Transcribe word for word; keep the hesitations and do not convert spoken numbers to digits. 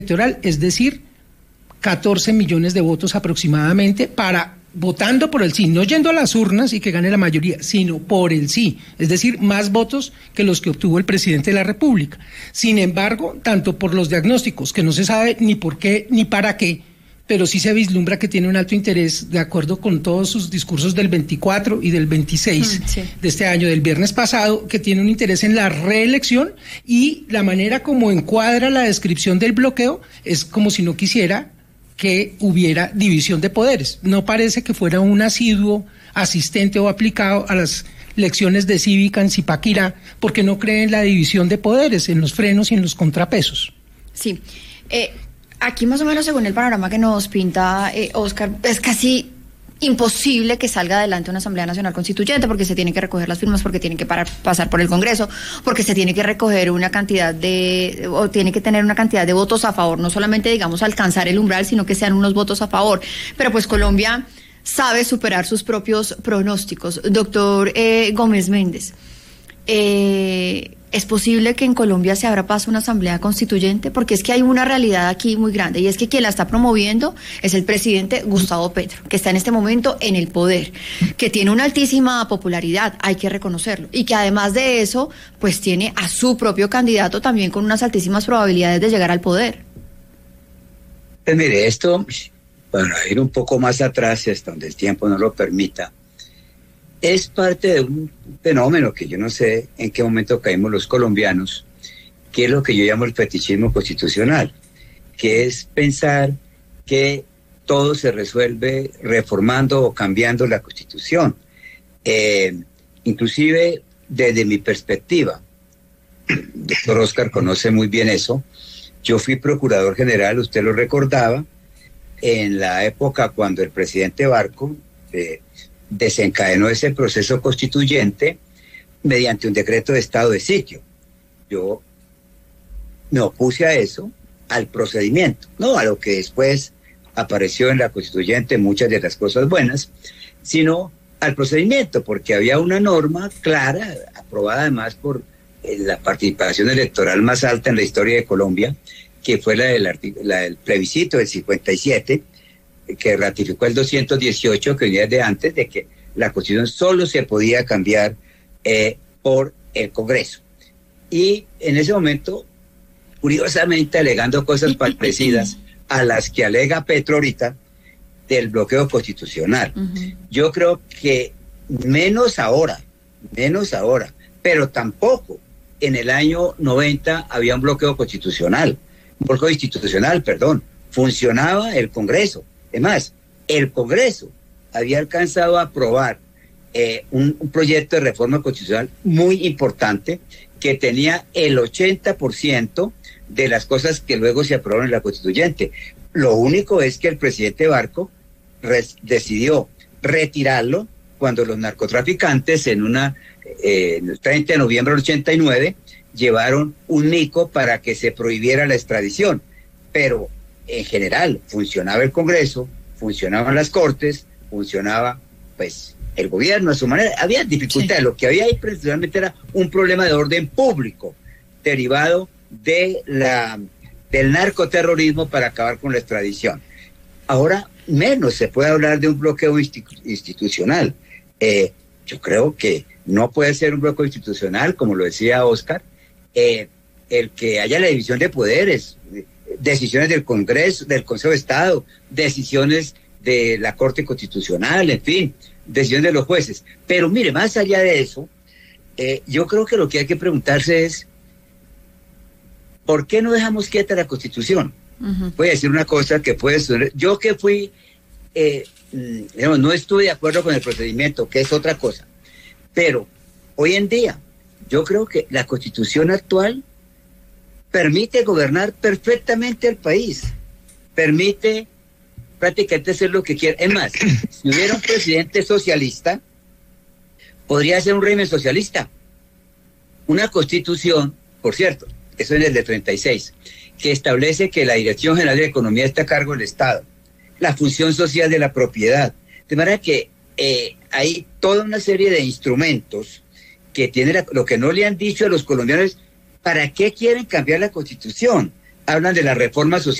electoral, es decir, catorce millones de votos aproximadamente para votando por el sí, no yendo a las urnas y que gane la mayoría, sino por el sí, es decir, más votos que los que obtuvo el presidente de la República. Sin embargo, tanto por los diagnósticos, que no se sabe ni por qué ni para qué, pero sí se vislumbra que tiene un alto interés, de acuerdo con todos sus discursos del veinticuatro y del veintiséis mm, sí. de este año, del viernes pasado, que tiene un interés en la reelección, y la manera como encuadra la descripción del bloqueo es como si no quisiera que hubiera división de poderes. No parece que fuera un asiduo asistente o aplicado a las lecciones de cívica en Zipaquirá, porque no cree en la división de poderes, en los frenos y en los contrapesos. Sí, eh, aquí más o menos según el panorama que nos pinta eh, Óscar, es casi imposible que salga adelante una Asamblea Nacional Constituyente, porque se tienen que recoger las firmas, porque tienen que parar, pasar por el Congreso, porque se tiene que recoger una cantidad de, o tiene que tener una cantidad de votos a favor, no solamente, digamos, alcanzar el umbral, sino que sean unos votos a favor. Pero pues Colombia sabe superar sus propios pronósticos. Doctor eh, Gómez Méndez, eh, ¿es posible que en Colombia se abra paso una asamblea constituyente? Porque es que hay una realidad aquí muy grande, y es que quien la está promoviendo es el presidente Gustavo Petro, que está en este momento en el poder, que tiene una altísima popularidad, hay que reconocerlo, y que además de eso, pues tiene a su propio candidato también con unas altísimas probabilidades de llegar al poder. Pues mire, esto, para ir un poco más atrás, hasta donde el tiempo no lo permita, es parte de un fenómeno que yo no sé en qué momento caímos los colombianos, que es lo que yo llamo el fetichismo constitucional, que es pensar que todo se resuelve reformando o cambiando la Constitución. Eh, inclusive desde mi perspectiva, el doctor Óscar conoce muy bien eso, yo fui procurador general, usted lo recordaba, en la época cuando el presidente Barco eh, desencadenó ese proceso constituyente mediante un decreto de estado de sitio. Yo me opuse a eso, al procedimiento, no a lo que después apareció en la constituyente, muchas de las cosas buenas, sino al procedimiento, porque había una norma clara, aprobada además por eh, la participación electoral más alta en la historia de Colombia, que fue la del, la del plebiscito del cincuenta y siete, que ratificó el doscientos dieciocho, que venía de antes, de que la Constitución solo se podía cambiar eh, por el Congreso. Y en ese momento, curiosamente, alegando cosas parecidas a las que alega Petro ahorita del bloqueo constitucional. Uh-huh. Yo creo que menos ahora, menos ahora, pero tampoco en el año noventa había un bloqueo constitucional, un bloqueo institucional, perdón, funcionaba el Congreso. Es más, el Congreso había alcanzado a aprobar eh, un, un proyecto de reforma constitucional muy importante que tenía el ochenta por ciento de las cosas que luego se aprobaron en la constituyente. Lo único es que el presidente Barco res, decidió retirarlo cuando los narcotraficantes en una eh, el treinta de noviembre del ochenta y nueve llevaron un mico para que se prohibiera la extradición. Pero en general funcionaba el Congreso, funcionaban las Cortes, funcionaba pues el gobierno a su manera. Había dificultades, sí. Lo que había ahí principalmente era un problema de orden público derivado de la del narcoterrorismo para acabar con la extradición. Ahora menos se puede hablar de un bloqueo institu- institucional. Eh, yo creo que no puede ser un bloqueo institucional, como lo decía Óscar, eh, el que haya la división de poderes, decisiones del Congreso, del Consejo de Estado, decisiones de la Corte Constitucional, en fin, decisiones de los jueces. Pero mire, más allá de eso, eh, yo creo que lo que hay que preguntarse es, ¿por qué no dejamos quieta la Constitución? Uh-huh. Voy a decir una cosa que puede sonar, yo que fui, eh, digamos, no estuve de acuerdo con el procedimiento, que es otra cosa, pero hoy en día, yo creo que la Constitución actual permite gobernar perfectamente el país, permite prácticamente hacer lo que quiera. Es más, si hubiera un presidente socialista, podría ser un régimen socialista. Una constitución, por cierto, eso es el de treinta y seis, que establece que la Dirección General de Economía está a cargo del Estado, la función social de la propiedad. De manera que eh, hay toda una serie de instrumentos que tiene la, lo que no le han dicho a los colombianos. ¿Para qué quieren cambiar la Constitución? hablan de la reforma social.